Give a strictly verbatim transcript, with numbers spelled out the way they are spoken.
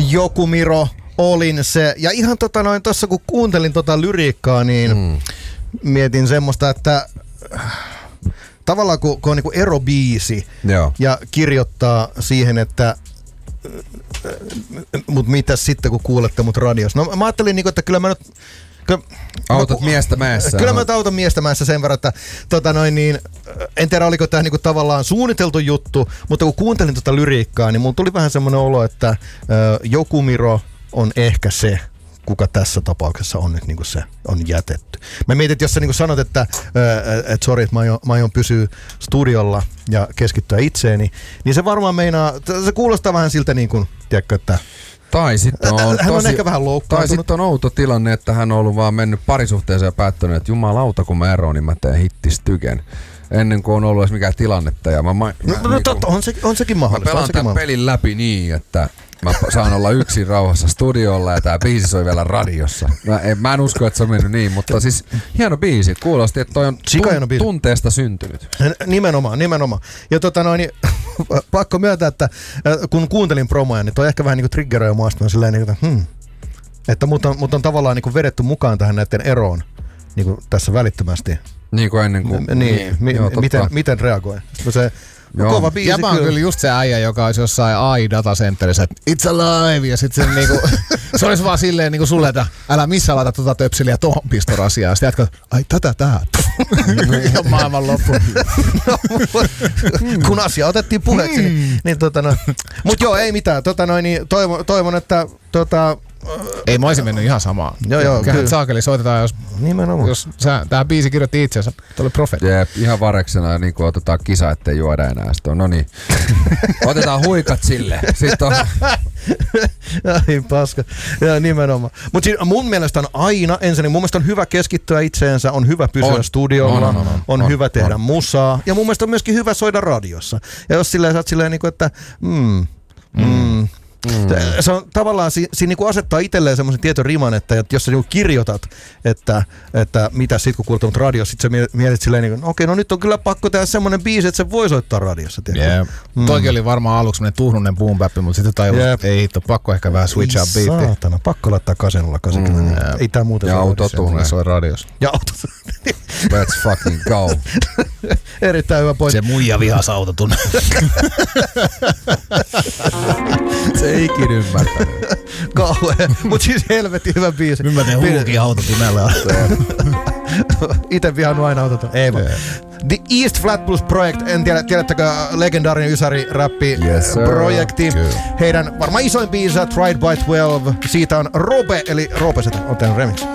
Joku Miro, olin se. Ja ihan tota noin, tossa kun kuuntelin tota lyriikkaa, niin mm. mietin semmoista, että tavallaan kun, kun on niinku erobiisi Joo. ja kirjoittaa siihen, että mut mitäs sitten kun kuulette mut radiossa. No mä ajattelin niinku, että kyllä mä nyt Kyllä, autat mä, miestä mäessä. Kyllä mä autan miestä mäessä sen verran, että tota noin niin, en tiedä oliko tää niinku tavallaan suunniteltu juttu, mutta kun kuuntelin tota lyriikkaa, niin mulla tuli vähän semmoinen olo, että ö, Joku Miro on ehkä se, kuka tässä tapauksessa on nyt niinku se, on jätetty. Mä mietin, että jos sä niinku sanot, että et sori, että mä aion, mä aion pysyä studiolla ja keskittyä itseeni, niin se varmaan meinaa, se kuulostaa vähän siltä niin kuin, tiedätkö, että Tai sitten on, hän on tosi, ehkä vähän loukkaantunut. Tai sitten on outo tilanne, että hän on ollut vaan mennyt parisuhteeseen ja päättänyt, että jumalauta kun mä eroon, niin mä teen hittistyken. Ennen kuin on ollut edes mikään tilannetta. Ja mä, mä, no, mä, no niin totta, on, se, on sekin mahdollista. Mä pelaan sekin tämän mahdollista. pelin läpi niin, että mä saan olla yksin rauhassa studiolla ja tää biisi soi vielä radiossa. Mä en, mä en usko, että se on mennyt niin, mutta siis hieno biisi. Kuulosti, että toi on tun, tunteesta syntynyt. Nimenomaan, nimenomaan. Ja tota noin, pakko myöntää, että kun kuuntelin promoja, niin toi ehkä vähän niinku triggeröi mua sitten silleen, että, hmm, että mut on, mut on tavallaan niinku vedetty mukaan tähän näiden eroon niinku tässä välittömästi. Niin kuin ennen kuin... Niin, niin mi, joo, miten, miten reagoi? Se kova biisi. Jäbä on kyllä just se äijä, joka olisi jossain A I datacenterissä, että it's alive, ja sit sen niinku, se olisi vaan silleen niinku sulle, että älä missä laita tota töpseliä tohon pistorasiaan. Sitten jatkaa, ai tätä tää. Ja maailman loppu. No, kun asia otettiin puheeksi, niin, niin tota no. Mut joo, ei mitään. Tota noin, niin toivon, toivon, että tota... Ei, mä olisin mennyt ihan samaan. Joo, joo. Kyllähän saakeli soitetaan, jos, nimenomaan. jos sä, tää biisi kirjoitti itseensä, tuli profeetta. Jep, ihan vareksena niin kuin otetaan kisa, ettei juoda enää. Sitten on, no niin, otetaan huikat sille. Sitten on... Ai paska. Ja nimenomaan. Mutta mun mielestä on aina ensin, mun mielestä on hyvä keskittyä itseensä, on hyvä pysyä on. studiolla, on, on, on, on, on hyvä tehdä on. musaa ja mun mielestä on myöskin hyvä soida radiossa. Ja jos silleen sä oot silleen, että mm, mm, mm. Mm. Se on tavallaan, siinä si, niinku asettaa itselleen semmoisen tietyn riman, että jos sä niinku kirjoitat, että, että mitä sit kun kuulet radiossa, sit sä mietit silleen, niin, okei, no nyt on kyllä pakko tehdä semmoinen biisi, että se voi soittaa radiossa. Yeah. Mm. Toikin oli varmaan aluksi semmoinen tuhnunen boom bap, mutta sitten tajus, yep. ei hitto, pakko ehkä vähän switch up beatti. Saatana, pakko laittaa kasenulla kasikymmentä. Mm. Ei tää muuten ja autotune. Se on radiossa. Ja autotune. Let's fucking go. Erittäin hyvä pointti. Se muija vihas autotune. Se ei ikin ymmärtänyt. Kauhe, mut siis helvetin hyvä biisi. Nyt mä teen hullukin autotunella. Ite vihannut aina autotune. Ei vaan. The East Flatbush Project, en tiedä, tiedättekö, legendaarinen Ysäri-räppi-projekti. Yes, heidän varmaan isoin biisi, Tried by twelve, siitä on Robe, eli Robe, on tehnyt remix.